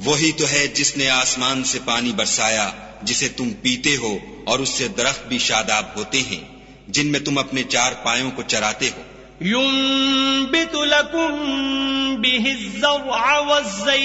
वही तो है जिसने आसमान से पानी बरसाया जिसे तुम पीते हो, और उससे दरख्त भी शादाब होते हैं जिनमें तुम अपने चार पायों को चराते हो। युंबितु लकुम बिहिज़्ज़र्अ वज़्ज़ैतून